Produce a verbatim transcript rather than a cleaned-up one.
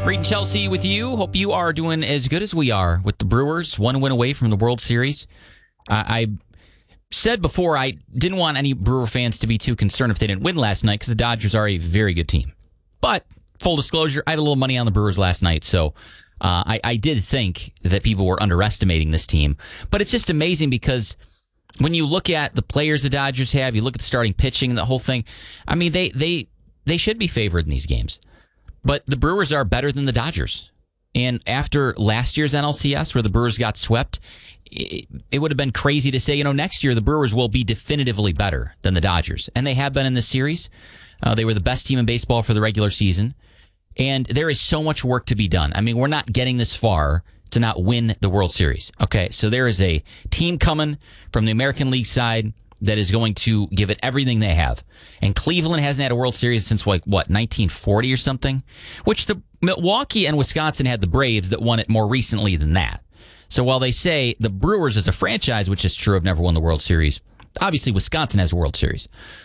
Reed and Chelsea with you. Hope you are doing as good as we are with the Brewers. One win away from the World Series. I, I said before I didn't want any Brewer fans to be too concerned if they didn't win last night because the Dodgers are a very good team. But full disclosure, I had a little money on the Brewers last night, so uh, I, I did think that people were underestimating this team. But it's just amazing because when you look at the players the Dodgers have, you look at the starting pitching and the whole thing, I mean, they they they should be favored in these games. But the Brewers are better than the Dodgers. And after last year's N L C S, where the Brewers got swept, it, it would have been crazy to say, you know, next year the Brewers will be definitively better than the Dodgers. And they have been in this series. Uh, they were the best team in baseball for the regular season. And there is so much work to be done. I mean, we're not getting this far to not win the World Series. Okay, so there is a team coming from the American League side that is going to give it everything they have. And Cleveland hasn't had a World Series since, like, what, nineteen forty or something? Which the Milwaukee and Wisconsin had the Braves that won it more recently than that. So while they say the Brewers as a franchise, which is true, have never won the World Series, obviously Wisconsin has a World Series.